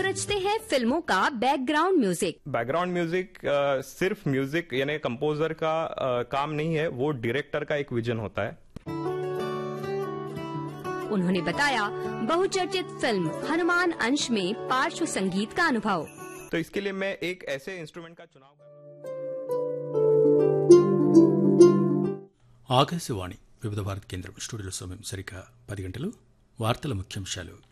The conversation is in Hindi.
समझते हैं फिल्मों का बैकग्राउंड म्यूजिक। बैकग्राउंड म्यूजिक सिर्फ म्यूजिक यानी कंपोजर का काम नहीं है, वो डायरेक्टर का एक विजन होता है। उन्होंने बताया बहुचर्चित फिल्म हनुमान अंश में पार्श्व संगीत का अनुभव। तो इसके लिए मैं एक ऐसे इंस्ट्रूमेंट का चुनाव कर ఆకాశవాణి వివిధ భారతి కేంద్రం స్టూడియోలో సమయం సరిగ్గా 10 గంటలు. వార్తల ముఖ్యాంశాలు.